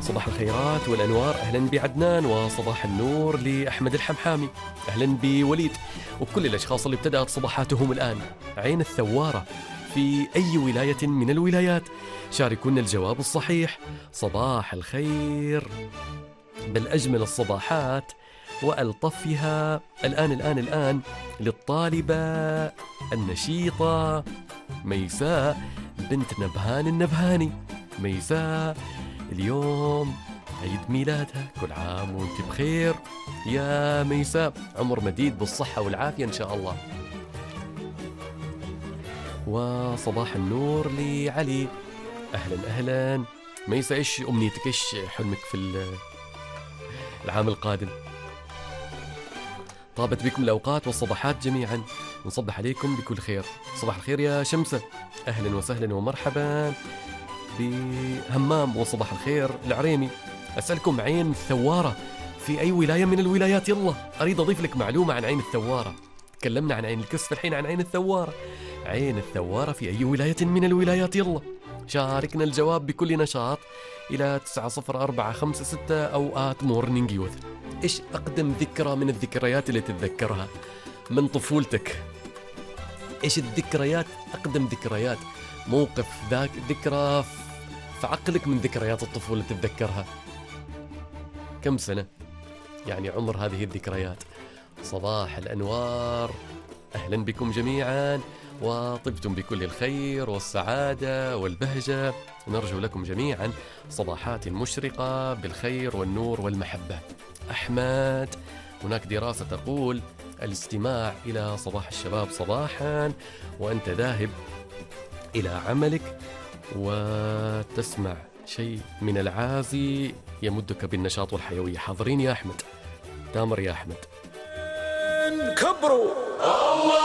صباح الخيرات والأنوار، أهلا بعدنان، وصباح النور لأحمد الحمحامي، أهلا بوليد وكل الأشخاص اللي ابتدأت صباحاتهم الآن. عين الثوارة في أي ولاية من الولايات؟ شاركونا الجواب الصحيح. صباح الخير بالأجمل الصباحات وألطفها الآن للطالبة النشيطة ميساء بنت نبهان النبهاني. ميساء اليوم عيد ميلادها، كل عام وانت بخير يا ميساء، عمر مديد بالصحة والعافية إن شاء الله. وصباح النور لعلي، أهلا ميساء، إيش أمنيتك، إيش حلمك في العام القادم؟ طابت بكم الأوقات والصباحات جميعا، نصبح عليكم بكل خير. صباح الخير يا شمسة، أهلا وسهلا ومرحبا بهمام، وصباح الخير العريمي. أسألكم عين الثوارة في أي ولاية من الولايات؟ يلا أريد أضيف لك معلومة عن عين الثوارة. تكلمنا عن عين الكسف، الحين عن عين الثوارة. عين الثوارة في أي ولاية من الولايات؟ يلا شاركنا الجواب بكل نشاط إلى 90456 أو @morning youth. إيش أقدم ذكرى من الذكريات اللي تتذكرها من طفولتك؟ إيش الذكريات، أقدم ذكريات، موقف ذاك ذكرى في عقلك من ذكريات الطفولة تتذكرها؟ كم سنة يعني عمر هذه الذكريات؟ صباح الأنوار، أهلا بكم جميعا، وطبتم بكل الخير والسعادة والبهجة، ونرجو لكم جميعا صباحات مشرقة بالخير والنور والمحبة. أحمد، هناك دراسة تقول الاستماع إلى صباح الشباب صباحا وأنت ذاهب إلى عملك وتسمع شيء من العازي يمدك بالنشاط والحيوية. حاضرين يا أحمد؟ تامر يا أحمد. كبروا